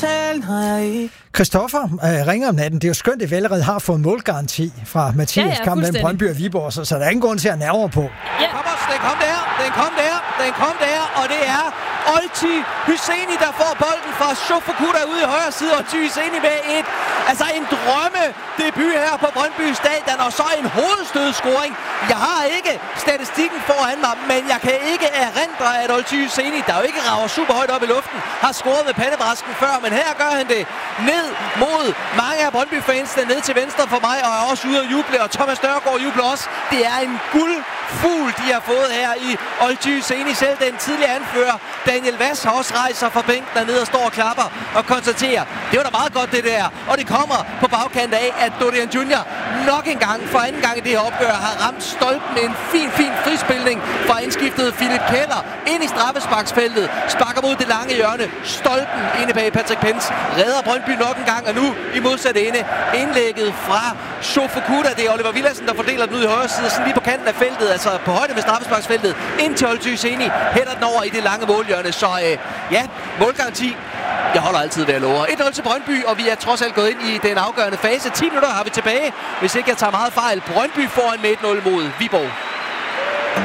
tale, når jeg ikke... Christoffer ringer om natten. Det er jo skønt, at vi allerede har fået målgaranti fra Mathias kamp mellem Brøndby og Viborg, så der er ingen grund til at nerve på. Ja. Den kom der, og det er Olti Hyseni, der får bolden fra Shofukuda ude i højre side, og Hyseni med en drømme debut her på Brøndby Stadion, og så en hovedstødscoring. Jeg har ikke statistikken foran mig, men jeg kan ikke erindre, at Olti Hyseni, der jo ikke rager super højt op i luften, har scoret med pandebrasken før, men her gør han det ned mod mange af Brøndby-fansene, ned til venstre for mig, og er også ude at juble, og Thomas Nørgaard jubler også. Det er en guldfugl, de har fået her i Olti Hyseni. Selv den tidligere anfører, Daniel Vass, har også rejst sig fra bænken dernede og står og klapper og konstaterer, det var da meget godt det der. Og det kommer på bagkant af, at Dorian Junior nok en gang, for anden gang i det her opgør, har ramt stolpen med en fin frispilning fra indskiftet Philip Keller ind i straffesparksfeltet, sparker mod det lange hjørne, stolpen inde bag Patrick Pence, redder Brøndby nok en gang, og nu i modsatte ende indlægget fra Shofukuda. Det er Oliver Villadsen, der fordeler den ud i højre side, sådan lige på kanten af feltet, altså på højde med straffesparksfeltet, ind til Olti Hyseni, hætter den over i det lange målhjørne, så målgaranti. Jeg holder altid ved at love. 1-0 til Brøndby, og vi er trods alt gået ind i den afgørende fase. 10 minutter har vi tilbage, hvis ikke jeg tager meget fejl. Brøndby foran med 1-0 mod Viborg.